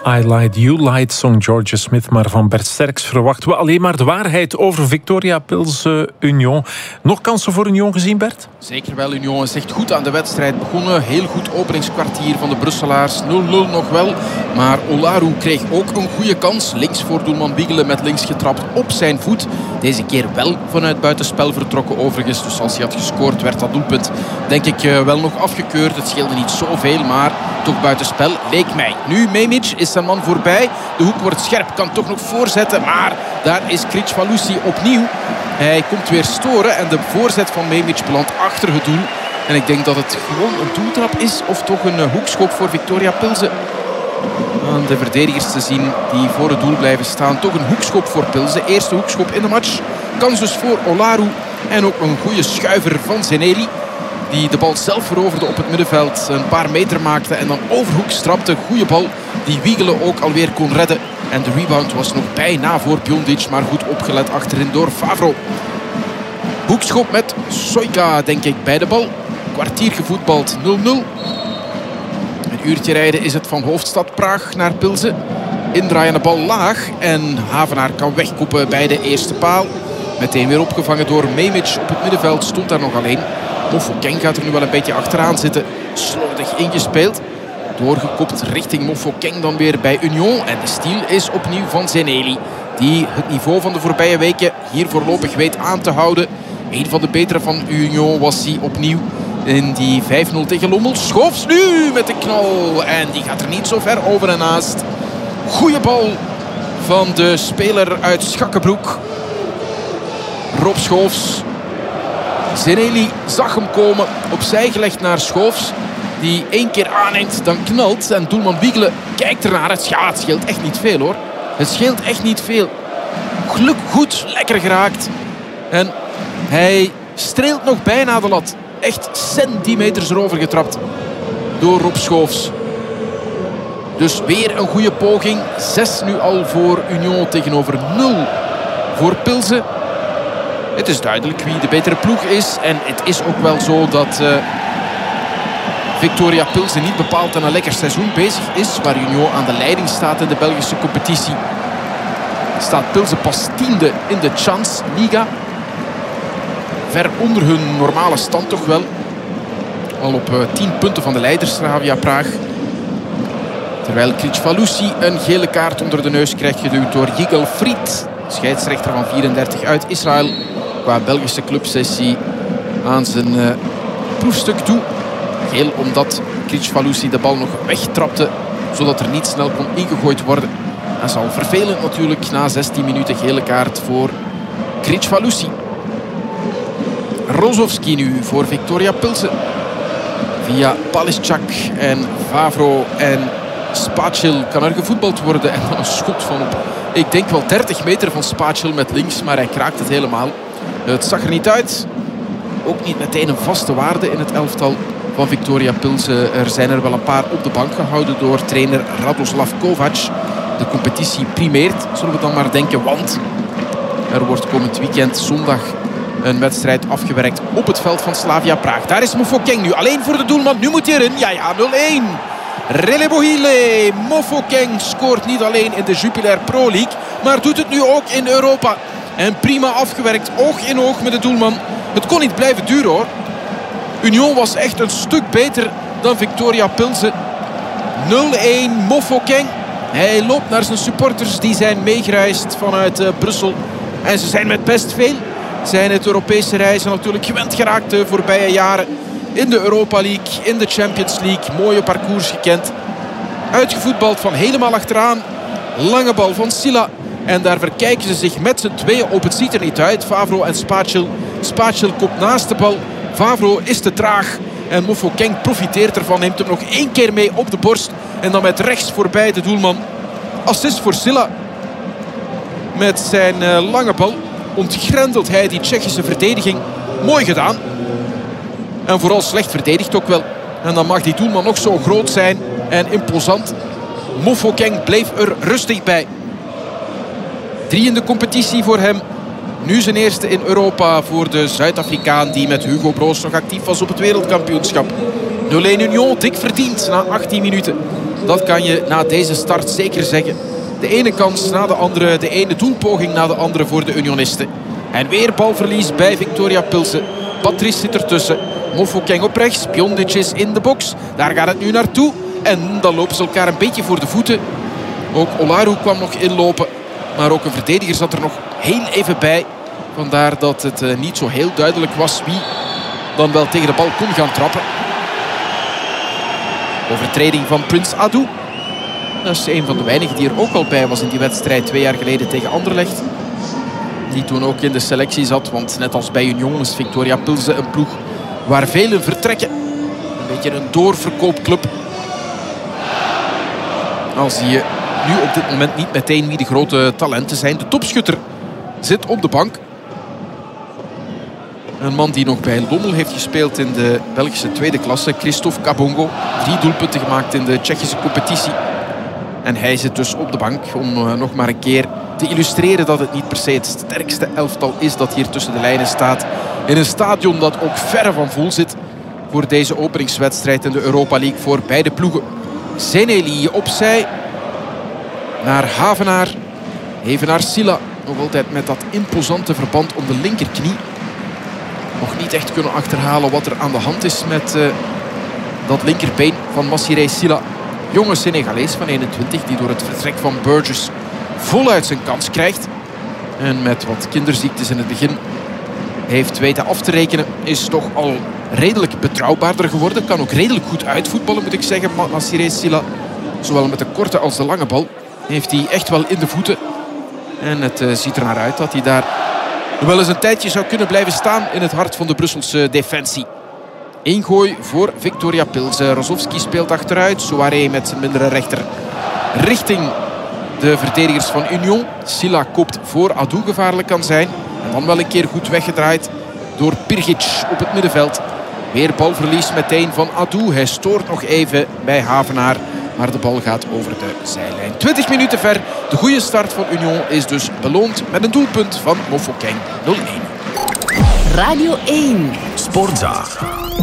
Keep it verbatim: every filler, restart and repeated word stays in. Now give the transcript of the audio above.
I Lied, You Lied, zong Georgia Smith. Maar van Bert Sterks verwachten we alleen maar de waarheid over Victoria Pilsen Union. Nog kansen voor Union gezien, Bert? Zeker wel. Union is echt goed aan de wedstrijd begonnen. Heel goed openingskwartier van de Brusselaars. nul nul nog wel. Maar Olaru kreeg ook een goede kans. Links voor doelman Wiegelen met links getrapt op zijn voet. Deze keer wel vanuit buitenspel vertrokken overigens. Dus als hij had gescoord werd dat doelpunt denk ik wel nog afgekeurd. Het scheelde niet zoveel, maar toch buitenspel leek mij. Nu Memic is zijn man voorbij. De hoek wordt scherp, kan toch nog voorzetten. Maar daar is Kricfalusi opnieuw. Hij komt weer storen en de voorzet van Memic belandt achter het doel. En ik denk dat het gewoon een doeltrap is of toch een hoekschop voor Victoria Pilsen. Aan de verdedigers te zien die voor het doel blijven staan. Toch een hoekschop voor Pilsen. Eerste hoekschop in de match. Kans dus voor Olaru. En ook een goede schuiver van Zeneli. Die de bal zelf veroverde op het middenveld. Een paar meter maakte en dan overhoek strapte. Goede bal die Wiegelen ook alweer kon redden. En de rebound was nog bijna voor Pjondic. Maar goed opgelet achterin door Favro. Hoekschop met Soika denk ik bij de bal. Kwartier gevoetbald, nul nul. Een uurtje rijden is het van Hoofdstad Praag naar Pilsen. Indraaiende bal laag. En Havenaar kan wegkoppen bij de eerste paal. Meteen weer opgevangen door Memic op het middenveld. Stond daar nog alleen. Mofokeng gaat er nu wel een beetje achteraan zitten. Slordig ingespeeld. Doorgekopt richting Mofokeng dan weer bij Union. En de stiel is opnieuw van Zeneli. Die het niveau van de voorbije weken hier voorlopig weet aan te houden. Een van de betere van Union was hij opnieuw in die vijf nul tegen Lommel. Schoofs nu met de knal. En die gaat er niet zo ver over en naast. Goeie bal van de speler uit Schakkenbroek. Rob Schoofs. Zeneli zag hem komen. Opzij gelegd naar Schoofs. Die één keer aanneemt, dan knalt. En doelman Wiegelen kijkt ernaar. Het, ja, het scheelt echt niet veel hoor. Het scheelt echt niet veel. Geluk goed, lekker geraakt. En hij streelt nog bijna de lat. Echt centimeters erover getrapt. Door Rob Schoofs. Dus weer een goede poging. Zes nu al voor Union tegenover nul voor Pilsen. Het is duidelijk wie de betere ploeg is. En het is ook wel zo dat uh, Victoria Pilsen niet bepaald aan een lekker seizoen bezig is. Waar Union aan de leiding staat in de Belgische competitie. Staat Pilsen pas tiende in de Chance Liga. Ver onder hun normale stand toch wel. Al op uh, tien punten van de leiders Slavia Praag. Terwijl Kricfalusi een gele kaart onder de neus krijgt geduwd door Yigal Fried. Scheidsrechter van vierendertig uit Israël. Qua Belgische clubsessie aan zijn uh, proefstuk toe. Geel omdat Kricfalusi de bal nog wegtrapte. Zodat er niet snel kon ingegooid worden. En zal vervelend natuurlijk na zestien minuten gele kaart voor Kricfalusi. Rozovski nu voor Victoria Pilsen. Via Palischak en Favro en Spatschil kan er gevoetbald worden. En dan een schot van op, ik denk wel dertig meter van Spatschil met links. Maar hij kraakt het helemaal. Het zag er niet uit. Ook niet meteen een vaste waarde in het elftal van Victoria Pilsen. Er zijn er wel een paar op de bank gehouden door trainer Radoslav Kovac. De competitie primeert, zullen we dan maar denken. Want er wordt komend weekend zondag een wedstrijd afgewerkt op het veld van Slavia Praag. Daar is Mofokeng nu alleen voor de doelman. Nu moet hij erin. Ja, ja, nul één. Relebohile. Mofokeng scoort niet alleen in de Jupiler Pro League, maar doet het nu ook in Europa. En prima afgewerkt. Oog in oog met de doelman. Het kon niet blijven duren hoor. Union was echt een stuk beter dan Victoria Pilsen. nul één. Mofokeng. Hij loopt naar zijn supporters. Die zijn meegereisd vanuit uh, Brussel. En ze zijn met best veel. Zijn het Europese reizen natuurlijk gewend geraakt de voorbije jaren. In de Europa League, in de Champions League. Mooie parcours gekend. Uitgevoetbald van helemaal achteraan. Lange bal van Silla. En daar verkijken ze zich met z'n tweeën op. Het ziet er niet uit. Favro en Spatschil. Spatschil komt naast de bal. Favro is te traag. En Mofokeng profiteert ervan. Neemt hem nog één keer mee op de borst. En dan met rechts voorbij de doelman. Assist voor Silla. Met zijn uh, lange bal ontgrendelt hij die Tsjechische verdediging. Mooi gedaan. En vooral slecht verdedigd ook wel. En dan mag die doelman nog zo groot zijn en imposant. Mofokeng bleef er rustig bij. Drie in de competitie voor hem. Nu zijn eerste in Europa voor de Zuid-Afrikaan die met Hugo Broos nog actief was op het wereldkampioenschap. nul één Union, dik verdiend na achttien minuten. Dat kan je na deze start zeker zeggen. De ene kans na de andere, de ene doelpoging na de andere voor de Unionisten. En weer balverlies bij Viktoria Pilsen. Patrice zit ertussen. Mofokeng op rechts. Piondic is in de box. Daar gaat het nu naartoe. En dan lopen ze elkaar een beetje voor de voeten. Ook Olaru kwam nog inlopen. Maar ook een verdediger zat er nog heel even bij. Vandaar dat het uh, niet zo heel duidelijk was wie dan wel tegen de bal kon gaan trappen. Overtreding van Prince Adu. Dat is een van de weinigen die er ook al bij was in die wedstrijd twee jaar geleden tegen Anderlecht. Die toen ook in de selectie zat. Want net als bij Union is Viktoria Pilsen een ploeg waar velen vertrekken. Een beetje een doorverkoopclub. Al zie je nu op dit moment niet meteen wie de grote talenten zijn. De topschutter zit op de bank. Een man die nog bij Lommel heeft gespeeld in de Belgische tweede klasse. Christophe Kabongo. Drie doelpunten gemaakt in de Tsjechische competitie. En hij zit dus op de bank om uh, nog maar een keer te illustreren dat het niet per se het sterkste elftal is dat hier tussen de lijnen staat. In een stadion dat ook verre van vol zit voor deze openingswedstrijd in de Europa League voor beide ploegen. Zeneli opzij naar Havenaar. Evenaar Silla nog altijd met dat imposante verband om de linkerknie. Nog niet echt kunnen achterhalen wat er aan de hand is met uh, dat linkerbeen van Massiré Silla. Jonge Senegalees van eenentwintig die door het vertrek van Burgess voluit zijn kans krijgt. En met wat kinderziektes in het begin heeft weten af te rekenen. Is toch al redelijk betrouwbaarder geworden. Kan ook redelijk goed uitvoetballen, moet ik zeggen. Massiré Silla, zowel met de korte als de lange bal, heeft hij echt wel in de voeten. En het uh, ziet er naar uit dat hij daar wel eens een tijdje zou kunnen blijven staan in het hart van de Brusselse defensie. Ingooi voor Viktoria Pilsen. Rozovski speelt achteruit. Souaré met zijn mindere rechter richting de verdedigers van Union. Silla koopt voor Adu gevaarlijk kan zijn. En dan wel een keer goed weggedraaid door Pirgic op het middenveld. Weer balverlies meteen van Adu. Hij stoort nog even bij Havenaar. Maar de bal gaat over de zijlijn. twintig minuten ver. De goede start van Union is dus beloond met een doelpunt van Mofokeng. nul-een. Radio één. Sportza.